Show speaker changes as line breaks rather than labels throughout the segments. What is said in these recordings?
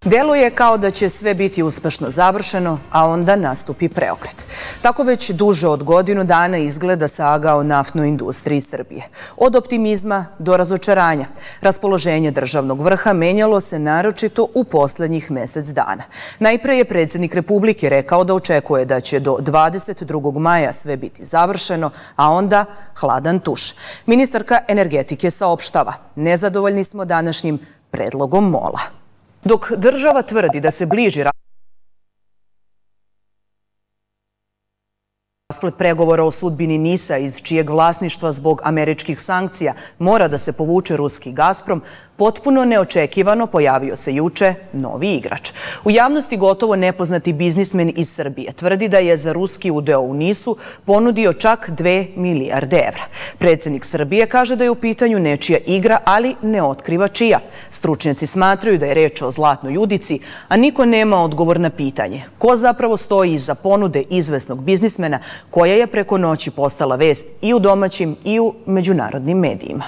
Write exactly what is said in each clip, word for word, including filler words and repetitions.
Deluje kao da će sve biti uspešno završeno, a onda nastupi preokret. Tako već duže od godinu dana izgleda saga o naftnoj industriji Srbije. Od optimizma do razočaranja. Raspoloženje državnog vrha menjalo se naročito u poslednjih mesec dana. Najpre je predsjednik Republike rekao da očekuje da će do dvadeset drugog maja sve biti završeno, a onda hladan tuš. Ministarka energetike saopštava: nezadovoljni smo današnjim predlogom mola. Dok država tvrdi da se bliži rasplet pregovora o sudbini NIS-a, iz čijeg vlasništva zbog američkih sankcija mora da se povuče ruski Gazprom, potpuno neočekivano pojavio se juče novi igrač. U javnosti gotovo nepoznati biznismen iz Srbije tvrdi da je za ruski udeo u NIS-u ponudio čak dve milijarde evra. Predsjednik Srbije kaže da je u pitanju nečija igra, ali ne otkriva čija. Stručnjaci smatraju da je reč o zlatnoj udici, a niko nema odgovor na pitanje ko zapravo stoji iza ponude izvesnog biznismena koja je preko noći postala vest i u domaćim i u međunarodnim medijima.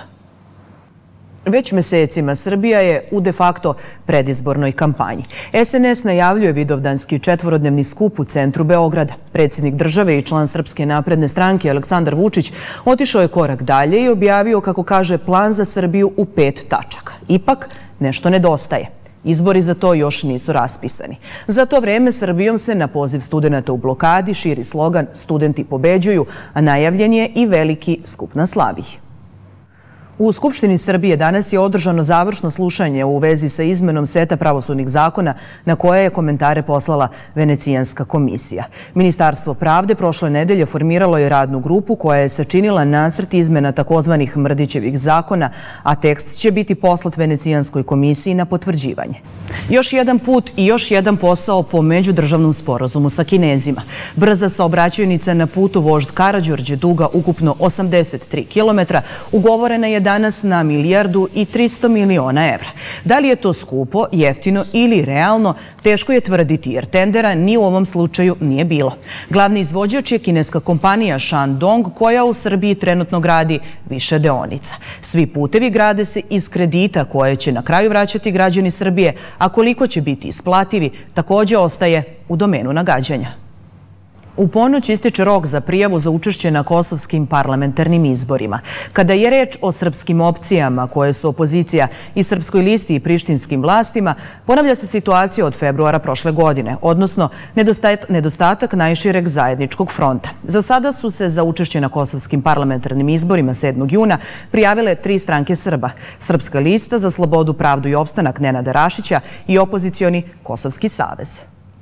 Već mesecima Srbija je u de facto predizbornoj kampanji. S N S najavljuje vidovdanski četvorodnevni skup u centru Beograda. Predsjednik države i član Srpske napredne stranke Aleksandar Vučić otišao je korak dalje i objavio, kako kaže, plan za Srbiju u pet tačaka. Ipak, nešto nedostaje. Izbori za to još nisu raspisani. Za to vreme Srbijom se na poziv studenta u blokadi širi slogan "Studenti pobeđuju", a najavljen je i veliki skup na Slaviji. U Skupštini Srbije danas je održano završno slušanje u vezi sa izmenom seta pravosudnih zakona na koje je komentare poslala Venecijanska komisija. Ministarstvo pravde prošle nedelje formiralo je radnu grupu koja je sačinila nacrt izmena takozvanih Mrdićevih zakona, a tekst će biti poslat Venecijanskoj komisiji na potvrđivanje. Još jedan put i još jedan posao po međudržavnom sporazumu sa Kinezima. Brza saobraćajnica na putu Vožd Karađorđe, duga ukupno osamdeset tri kilometra, ugovorena je danas na milijardu i tristo miliona evra. Da li je to skupo, jeftino ili realno, teško je tvrditi jer tendera ni u ovom slučaju nije bilo. Glavni izvođač je kineska kompanija Shandong, koja u Srbiji trenutno gradi više deonica. Svi putevi grade se iz kredita koje će na kraju vraćati građani Srbije, a koliko će biti isplativi također ostaje u domenu nagađanja. U ponoć ističe rok za prijavu za učešće na kosovskim parlamentarnim izborima. Kada je reč o srpskim opcijama koje su opozicija i Srpskoj listi i prištinskim vlastima, ponavlja se situacija od februara prošle godine, odnosno nedostatak najšireg zajedničkog fronta. Za sada su se za učešće na kosovskim parlamentarnim izborima sedmog juna prijavile tri stranke Srba: Srpska lista za slobodu, pravdu i opstanak Nenada Rašića i opozicioni Kosovski savez.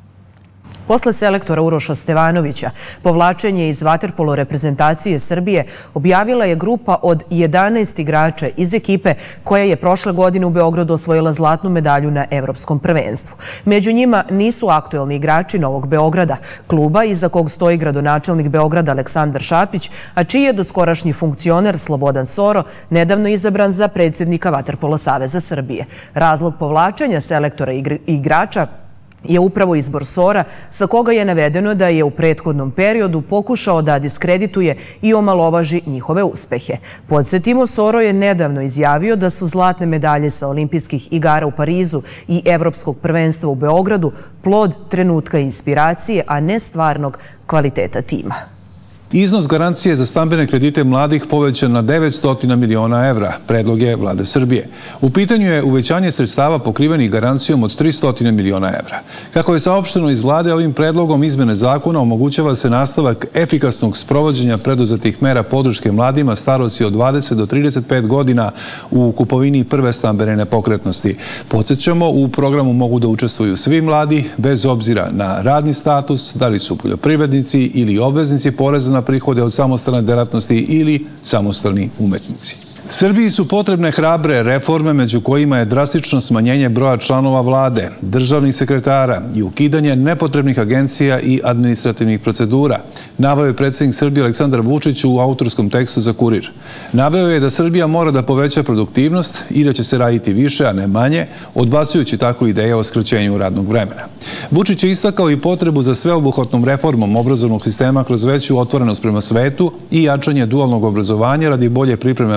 Posle selektora Uroša Stevanovića, povlačenje iz vaterpolo reprezentacije Srbije objavila je grupa od jedanaest igrača iz ekipe koja je prošle godine u Beogradu osvojila zlatnu medalju na Evropskom prvenstvu. Među njima nisu aktuelni igrači Novog Beograda, kluba iza kog stoji gradonačelnik Beograda Aleksandar Šapić, a čiji je doskorašnji funkcioner Slobodan Soro nedavno izabran za predsjednika Vaterpolo saveza Srbije. Razlog povlačenja selektora i igrača je upravo izbor Sora, sa koga je navedeno da je u prethodnom periodu pokušao da diskredituje i omalovaži njihove uspehe. Podsjetimo, Soro je nedavno izjavio da su zlatne medalje sa olimpijskih igara u Parizu i Evropskog prvenstva u Beogradu plod trenutka inspiracije, a ne stvarnog kvaliteta tima.
Iznos garancije za stambene kredite mladih povećan na devetsto miliona evra, predlog je Vlade Srbije. U pitanju je uvećanje sredstava pokrivenih garancijom od tristo miliona evra. Kako je saopšteno iz Vlade, ovim predlogom izmene zakona omogućava se nastavak efikasnog sprovođenja preduzetih mera podrške mladima starosti od dvadeset do trideset pet godina u kupovini prve stambene nepokretnosti. Podsjećamo, u programu mogu da učestvuju svi mladi, bez obzira na radni status, da li su poljoprivrednici ili obveznici poreza na prihode od samostalne delatnosti ili samostalni umetnici. Srbiji su potrebne hrabre reforme, među kojima je drastično smanjenje broja članova vlade, državnih sekretara i ukidanje nepotrebnih agencija i administrativnih procedura, naveo je predsjednik Srbije Aleksandar Vučić u autorskom tekstu za Kurir. Naveo je da Srbija mora da poveća produktivnost i da će se raditi više, a ne manje, odbacujući tako ideje o skraćenju radnog vremena. Vučić je istakao i potrebu za sveobuhvatnom reformom obrazovnog sistema kroz veću otvorenost prema svetu i jačanje dualnog obrazovanja radi bolje pripreme mladih za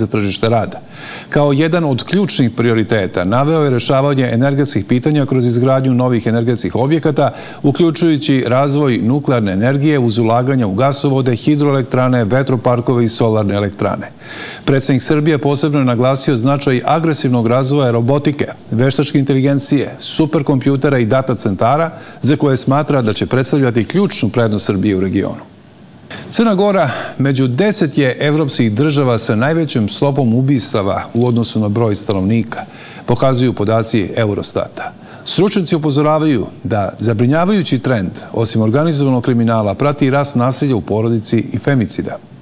za tržište rada. Kao jedan od ključnih prioriteta naveo je rešavanje energetskih pitanja kroz izgradnju novih energetskih objekata, uključujući razvoj nuklearne energije uz ulaganja u gasovode, hidroelektrane, vetroparkove i solarne elektrane. Predsjednik Srbije posebno je naglasio značaj agresivnog razvoja robotike, veštačke inteligencije, superkompjutera i data centara, za koje smatra da će predstavljati ključnu prednost Srbije u regionu. Crna Gora među deset je evropskih država sa najvećom stopom ubistava u odnosu na broj stanovnika, pokazuju podaci Eurostata. Stručnjaci upozoravaju da zabrinjavajući trend, osim organizovanog kriminala, prati i rast nasilja u porodici i femicida.